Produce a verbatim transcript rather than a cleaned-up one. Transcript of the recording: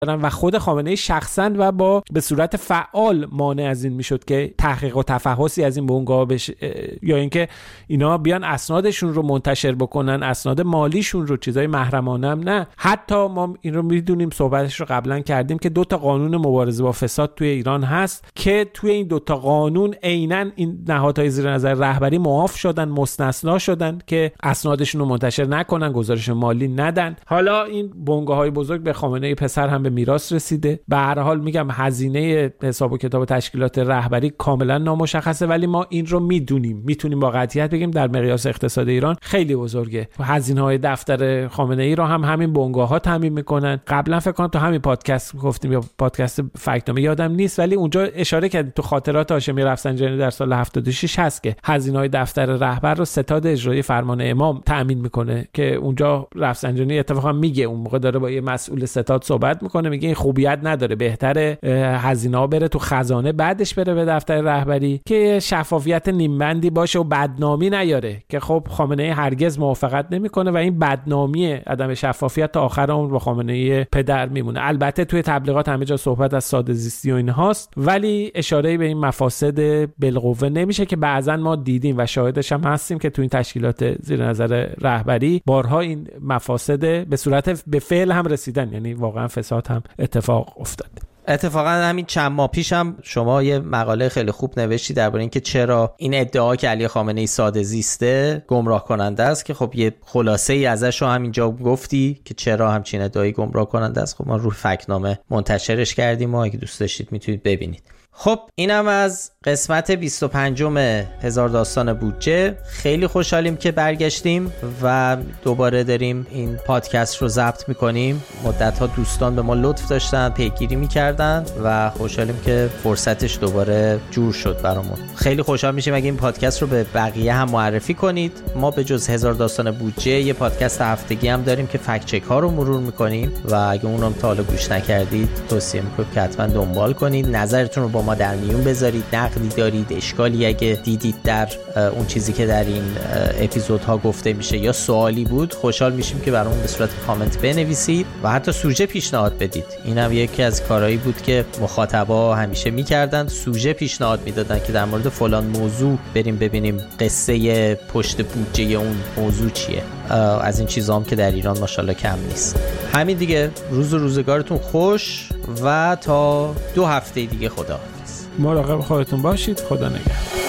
و خود خامنه‌ای شخصا و با به صورت فعال مانع از این میشد که تحقیق و تفحصی از این بنگاه بشه، یا اینکه اینا بیان اسنادشون رو منتشر بکنن، اسناد مالیشون رو، چیزای محرمانه هم نه. حتی ما این رو میدونیم، صحبتش رو قبلا کردیم که دو تا قانون مبارزه با فساد توی ایران هست که توی این دو تا قانون عیناً این نهادهای زیر نظر رهبری معاف شدن، مستثنا شدن که اسنادشون رو منتشر نکنن، گزارش مالی ندن. حالا این بنگاه‌های بزرگ به خامنه‌ای پسر هم به میراث رسیده. به هر حال میگم هزینه حساب و کتاب تشکیلات رهبری کاملا نامشخصه، ولی ما این رو میدونیم، میتونیم با قطعیت بگیم در مقیاس اقتصاد ایران خیلی بزرگه. هزینه‌های دفتر خامنه‌ای رو هم همین بنگاه‌ها تامین میکنن. قبلا فکر کنم تو همین پادکست گفتیم یا پادکست فکت‌نامه یادم نیست، ولی اونجا اشاره کردیم تو خاطرات هاشمی رفسنجانی در سال هفتاد و شش هست که هزینه‌های دفتر رهبر رو ستاد اجرایی فرمان امام تامین میکنه، که اونجا رفسنجانی اتفاقا میگه اون موقع داره با یه مسئول ستاد صحبت میکنه، میگه این خوبیت نداره، بهتره هزینه‌ها بره تو خزانه بعدش بره به دفتر رهبری که شفافیت نیمبندی باشه و بدنامی نیاره، که خب خامنه‌ای هرگز موافقت نمیکنه و این بدنامی عدم شفافیت تا آخر عمر با خامنه‌ای پدر میمونه. البته توی تبلیغات همه جا صحبت از ساده زیستی و اینهاست، ولی اشاره به این مفاسد بالقوه نمیشه که بعضا ما دیدیم و شاهدش هم هستیم که توی این تشکیلات زیر نظر رهبری بارها این مفاسد به صورت به فعل هم رسیدن، یعنی واقعا فساد هم اتفاق افتاد. اتفاقا همین چند ماه پیش هم شما یه مقاله خیلی خوب نوشتی درباره اینکه چرا این ادعا که علی خامنه‌ای ساده زیسته گمراه کننده است، که خب یه خلاصه ای ازش رو همینجا گفتی که چرا همچین ادعایی گمراه کننده است. خب ما روی فکت‌نامه منتشرش کردیم و اگه دوست داشتید میتونید ببینید. خب اینم از قسمت بیست و پنجم هزار داستان بودجه. خیلی خوشحالیم که برگشتیم و دوباره داریم این پادکست رو ضبط میکنیم. مدت‌ها دوستان به ما لطف داشتن، پیگیری میکردن و خوشحالیم که فرصتش دوباره جور شد برامون. خیلی خوشحال میشیم اگه این پادکست رو به بقیه هم معرفی کنید. ما به جز هزار داستان بودجه یه پادکست هفتگی هم داریم که فکت چک ها رو مرور میکنیم و اگه اونم تا حالا گوش نکردید توصیه میکنم که حتما دنبال کنید. نظرتون رو با ما در میون بذارید، نقدی دارید، اشکالی اگه دیدید در اون چیزی که در این اپیزودها گفته میشه یا سوالی بود، خوشحال میشیم که برامون به صورت کامنت بنویسید و حتی سوژه پیشنهاد بدید. اینم یکی از کارهایی بود که مخاطبا همیشه میکردن، سوژه پیشنهاد میدادن که در مورد فلان موضوع بریم ببینیم قصه پشت بودجه اون موضوع چیه. از این چیزا هم که در ایران ماشاءالله کم نیست. همین دیگه، روز و روزگارتون خوش و تا دو هفته دیگه خداحافظ. مراقب خودتون باشید. خدا نگهدار.